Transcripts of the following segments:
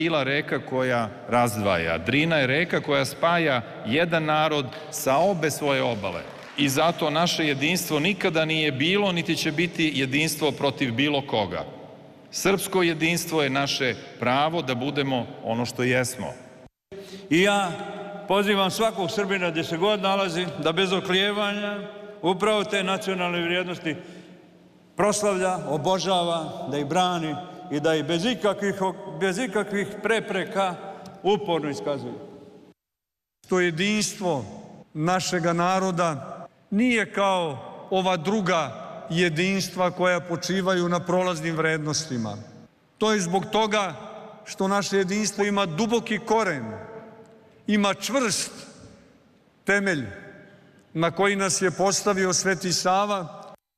Ila reka koja razdvaja, Drina je reka koja spaja jedan narod sa obe svoje obale. I zato naše jedinstvo nikada nije bilo, niti će biti jedinstvo protiv bilo koga. Srpsko jedinstvo je naše pravo da budemo ono što jesmo. I ja pozivam svakog Srbina gdje se god nalazi da bez oklijevanja upravo te nacionalne vrijednosti proslavlja, obožava, da ih brani i da ih bez ikakvih prepreka uporno iskazuje. To jedinstvo našega naroda nije kao ova druga jedinstva koja počivaju na prolaznim vrednostima. To je zbog toga što naše jedinstvo ima duboki koren, ima čvrst temelj na koji nas je postavio Sveti Sava.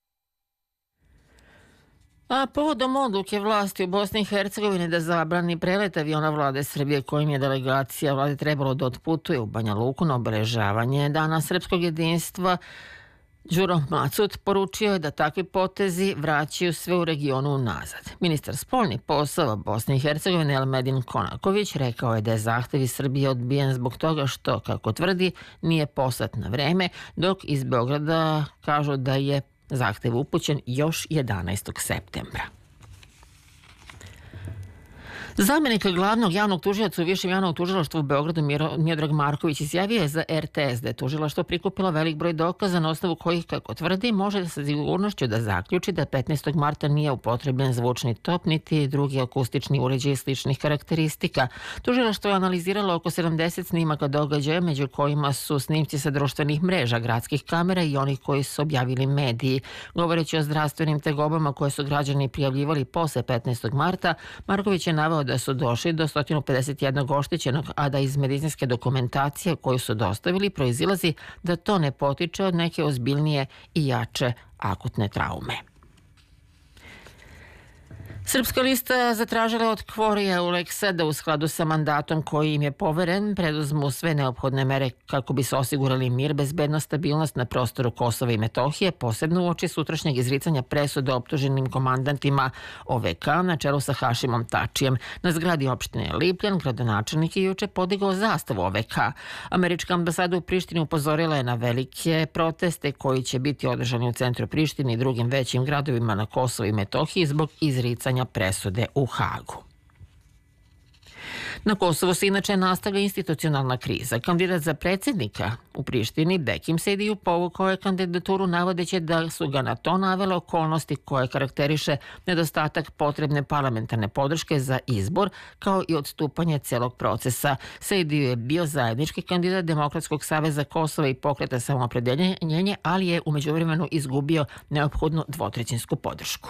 A povodom odluke vlasti u Bosni i Hercegovini da zabrani prelet aviona vlade Srbije kojim je delegacija vlade trebalo da otputuje u Banja Luku na obeležavanje Dana srpskog jedinstva, Đuro Macut poručio je da takvi potezi vraćaju sve u regionu unazad. Ministar spoljnih poslova Bosne i Hercegovine Elmedin Konaković rekao je da je zahtev iz Srbije odbijen zbog toga što, kako tvrdi, nije poslat na vreme, dok iz Beograda kažu da je zahtev upućen još 11. septembra. Zamjenik glavnog javnog tužioca u Višem javnom tužilaštvu u Beogradu Miodrag Marković izjavio je za RTS da je tužilaštvo prikupilo velik broj dokaza na osnovu kojih, kako tvrdi, može sa sigurnošću da zaključi da 15. marta nije upotrebljen zvučni top niti drugi akustični uređaj sličnih karakteristika. Tužilaštvo je analiziralo oko 70 snimaka događaja, među kojima su snimci sa društvenih mreža, gradskih kamera i onih koji su objavili mediji. Govoreći o zdravstvenim tegobama koje su građani prijavljivali posle 15. marta, Marković je naveo da su došli do 151 oštećenog, a da iz medicinske dokumentacije koju su dostavili proizilazi da to ne potiče od neke ozbiljnije i jače akutne traume. Srpska lista zatražila od Kvorija Uleksa da u skladu sa mandatom koji im je poveren preduzmu sve neophodne mere kako bi se osigurali mir, bezbednost, stabilnost na prostoru Kosova i Metohije, posebno uoči sutrašnjeg izricanja presude optuženim komandantima OVK na čelu sa Hašimom Tačijem. Na zgradi opštine Lipljan gradonačelnik je juče podigao zastavu OVK. Američka ambasada u Prištini upozorila je na velike proteste koji će biti održani u centru Prištine i drugim većim gradovima na Kosovu i Metohiji zbog izricanja presude u Hagu. Na Kosovu se inače nastavlja institucionalna kriza. Kandidat za predsjednika u Prištini, Bekim Sejdiju, povukao je kandidaturu navodeći da su ga na to navele okolnosti koje karakteriše nedostatak potrebne parlamentarne podrške za izbor, kao i odstupanje celog procesa. Sejdiju je bio zajednički kandidat Demokratskog saveza Kosova i Pokreta samoopredeljenje, ali je u međuvremenu izgubio neophodnu dvotrećinsku podršku.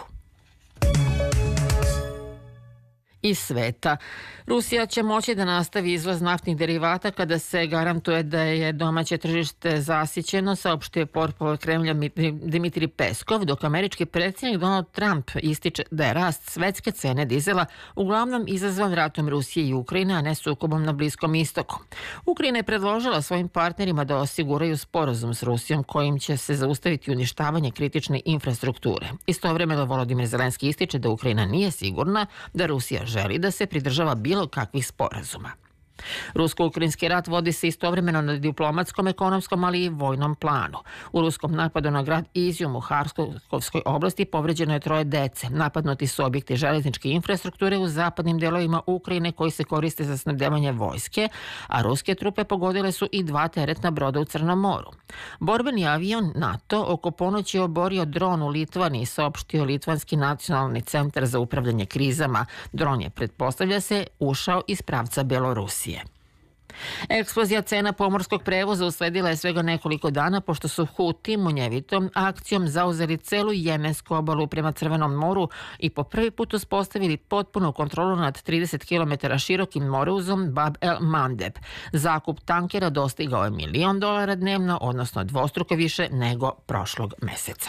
Iz sveta. Rusija će moći da nastavi izvoz naftnih derivata kada se garantuje da je domaće tržište zasićeno, saopštio portparol Kremlja Dmitrij Peskov, dok američki predsjednik Donald Trump ističe da je rast svetske cene dizela uglavnom izazvan ratom Rusije i Ukrajine, a ne sukobom na Bliskom istoku. Ukrajina je predložila svojim partnerima da osiguraju sporazum s Rusijom kojim će se zaustaviti uništavanje kritične infrastrukture. Istovremeno Volodimir Zelenski ističe da Ukrajina nije sigurna da Rusija želi da se pridržava bilo kakvih sporazuma. Rusko-ukrajinski rat vodi se istovremeno na diplomatskom, ekonomskom, ali i vojnom planu. U ruskom napadu na grad Izjum u Harkovskoj oblasti povređeno je 3 dece. Napadnuti su objekti železničke infrastrukture u zapadnim delovima Ukrajine koji se koriste za snabdevanje vojske, a ruske trupe pogodile su i 2 teretna broda u Crnom moru. Borbeni avion NATO oko ponoći je oborio dron u Litvaniji, saopštio Litvanski nacionalni centar za upravljanje krizama. Dron je, pretpostavlja se, ušao iz pravca Belorusije. Eksplozija cena pomorskog prevoza usledila je svega nekoliko dana pošto su Huti munjevitom akcijom zauzeli celu jemensku obalu prema Crvenom moru i po prvi put uspostavili potpunu kontrolu nad 30 km širokim moreuzom Bab el Mandeb. Zakup tankera dostigao je $1 milion dnevno, odnosno dvostruko više nego prošlog meseca.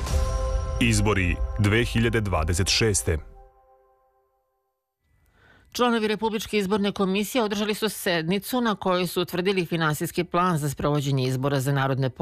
Izbori 2026. Članovi Republičke izborne komisije održali su sednicu na kojoj su utvrdili finansijski plan za sprovođenje izbora za narodne